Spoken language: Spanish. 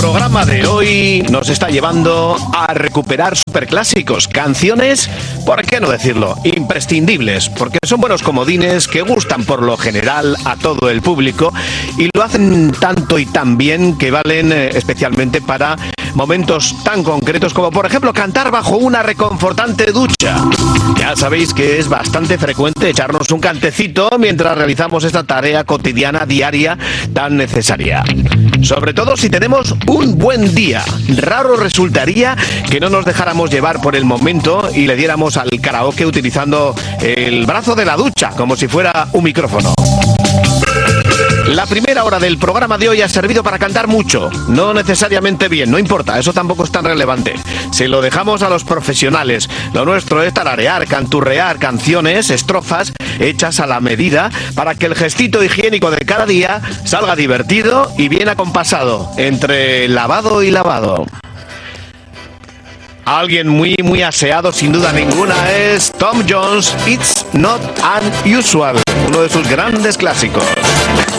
programa de hoy nos está llevando a recuperar superclásicos, canciones, ¿por qué no decirlo?, imprescindibles, porque son buenos comodines que gustan por lo general a todo el público y lo hacen tanto y tan bien que valen especialmente para momentos tan concretos como, por ejemplo, cantar bajo una reconfortante ducha. Ya sabéis que es bastante frecuente echarnos un cantecito mientras realizamos esta tarea cotidiana, diaria, tan necesaria. Sobre todo si tenemos un buen día. Raro resultaría que no nos dejáramos llevar por el momento y le diéramos al karaoke utilizando el brazo de la ducha, como si fuera un micrófono. La primera hora del programa de hoy ha servido para cantar mucho, no necesariamente bien, no importa, eso tampoco es tan relevante. Se lo dejamos a los profesionales. Lo nuestro es tararear, canturrear canciones, estrofas hechas a la medida para que el gestito higiénico de cada día salga divertido y bien acompasado entre lavado y lavado. Alguien muy aseado, sin duda ninguna, es Tom Jones, It's Not Unusual, uno de sus grandes clásicos.